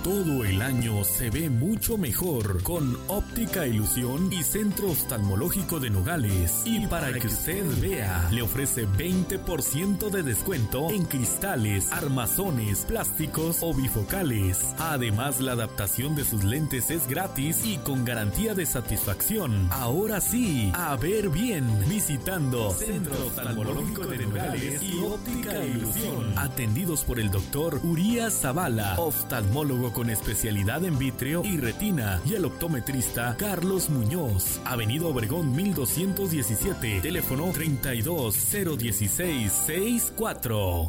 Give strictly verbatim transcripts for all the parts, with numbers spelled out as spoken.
Todo el año se ve mucho mejor con Óptica Ilusión y Centro Oftalmológico de Nogales. Y para que usted vea, le ofrece veinte por ciento de descuento en cristales, armazones, plásticos o bifocales. Además, la adaptación de sus lentes es gratis y con garantía de satisfacción. Ahora sí, a ver bien, visitando Centro Oftalmológico de Nogales y Óptica Ilusión. Atendidos por el doctor Urias Zavala, oftalmólogo con especialidad en vítreo y retina, y el optometrista Carlos Muñoz. Avenida Obregón mil doscientos diecisiete, teléfono treinta y dos cero dieciséis sesenta y cuatro.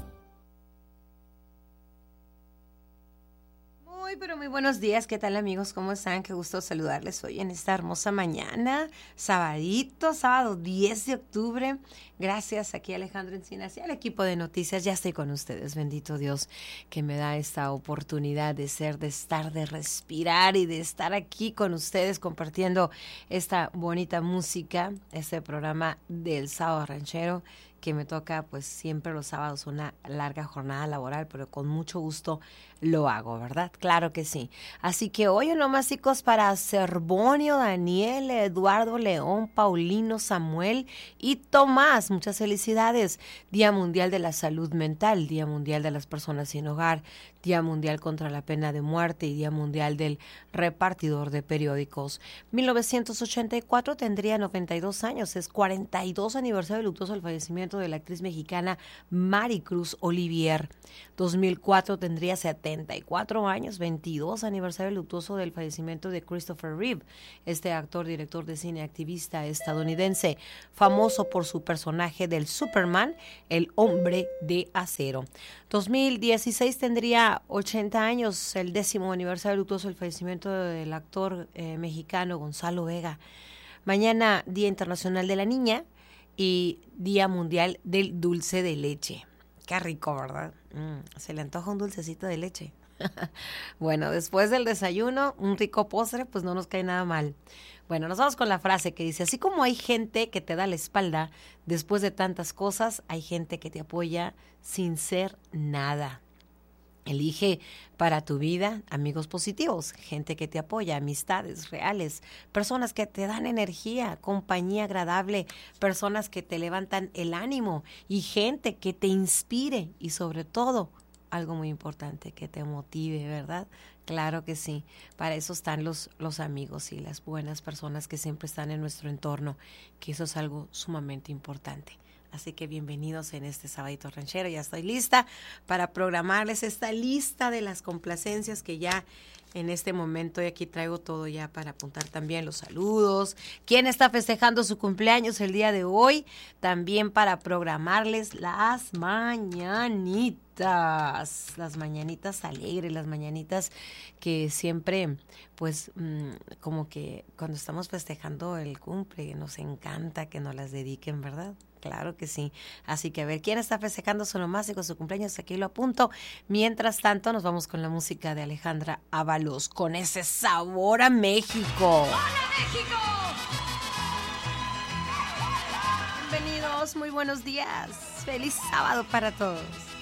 Muy, pero muy buenos días. ¿Qué tal, amigos? ¿Cómo están? Qué gusto saludarles hoy en esta hermosa mañana. Sabadito, sábado diez de octubre. Gracias aquí a Alejandro Encinas y al equipo de noticias. Ya estoy con ustedes. Bendito Dios que me da esta oportunidad de ser, de estar, de respirar y de estar aquí con ustedes compartiendo esta bonita música, este programa del Sábado Ranchero, que me toca pues siempre los sábados una larga jornada laboral, pero con mucho gusto lo hago, ¿verdad? Claro que sí. Así que hoy onomásticos para Cerbonio, Daniel, Eduardo, León, Paulino, Samuel y Tomás. Muchas felicidades. Día Mundial de la Salud Mental, Día Mundial de las Personas Sin Hogar, Día Mundial contra la Pena de Muerte y Día Mundial del Repartidor de Periódicos. mil novecientos ochenta y cuatro tendría noventa y dos años, es cuarenta y dos aniversario luctuoso del fallecimiento de la actriz mexicana Maricruz Olivier. dos mil cuatro tendría setenta y cuatro años, veintidós aniversario luctuoso del fallecimiento de Christopher Reeve, este actor, director de cine, activista estadounidense, famoso por su personaje del Superman, el Hombre de Acero. dos mil dieciséis tendría ochenta años, el décimo aniversario luctuoso del fallecimiento del actor eh, mexicano Gonzalo Vega. Mañana, Día Internacional de la Niña y Día Mundial del Dulce de Leche. Qué rico, ¿verdad? Mm, se le antoja un dulcecito de leche. Bueno, después del desayuno, un rico postre, pues no nos cae nada mal. Bueno, nos vamos con la frase que dice: así como hay gente que te da la espalda después de tantas cosas, hay gente que te apoya sin ser nada. Elige para tu vida amigos positivos, gente que te apoya, amistades reales, personas que te dan energía, compañía agradable, personas que te levantan el ánimo y gente que te inspire y sobre todo, algo muy importante, que te motive, ¿verdad? Claro que sí. Para eso están los, los amigos y las buenas personas que siempre están en nuestro entorno, que eso es algo sumamente importante. Así que bienvenidos en este Sabadito Ranchero. Ya estoy lista para programarles esta lista de las complacencias que ya en este momento, y aquí traigo todo ya para apuntar también los saludos. ¿Quién está festejando su cumpleaños el día de hoy? También para programarles las mañanitas. Las mañanitas alegres, las mañanitas que siempre, pues, mmm, como que cuando estamos festejando el cumple, nos encanta que nos las dediquen, ¿verdad? Claro que sí. Así que a ver, ¿quién está festejando su nomástico, su cumpleaños? Aquí lo apunto. Mientras tanto, nos vamos con la música de Alejandra Ábalos, con ese sabor a México. ¡Hola, México! Bienvenidos, muy buenos días. Feliz sábado para todos.